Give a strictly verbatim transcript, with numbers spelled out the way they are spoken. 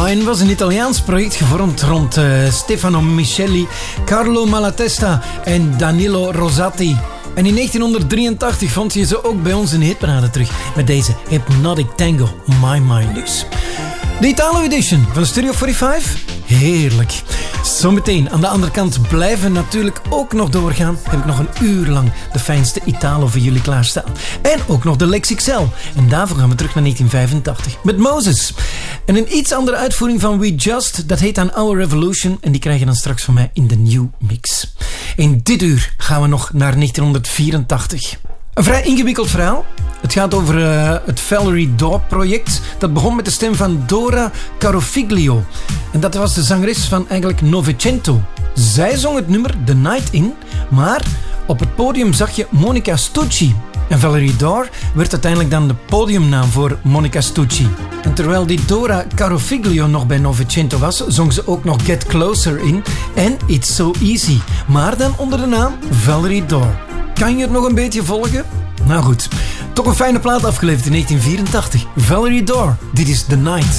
Mine was een Italiaans project gevormd rond uh, Stefano Micheli, Carlo Malatesta en Danilo Rosati. En in negentienhonderddrieëntachtig vond je ze ook bij ons in de hitparade terug met deze Hypnotic Tango, My Mind dus. De Italo Edition van Studio vijfenveertig? Heerlijk. Zometeen aan de andere kant blijven natuurlijk ook nog doorgaan. Heb ik nog een uur lang de fijnste Italo voor jullie klaarstaan. En ook nog de Lex X L. En daarvoor gaan we terug naar negentien vijfentachtig met Moses. En een iets andere uitvoering van We Just, dat heet dan Our Revolution. En die krijg je dan straks van mij in de New Mix. In dit uur gaan we nog naar negentienhonderdvierentachtig. Een vrij ingewikkeld verhaal. Het gaat over uh, het Valerie Daw project. Dat begon met de stem van Dora Carofiglio. En dat was de zangeres van eigenlijk Novecento. Zij zong het nummer The Night in, maar op het podium zag je Monica Stucci. En Valerie Daw werd uiteindelijk dan de podiumnaam voor Monica Stucci. En terwijl die Dora Carofiglio nog bij Novecento was, zong ze ook nog Get Closer in en It's So Easy. Maar dan onder de naam Valerie Daw. Kan je het nog een beetje volgen? Nou goed, toch een fijne plaat afgeleverd in negentien vierentachtig. Valerie Daw, dit is The Night.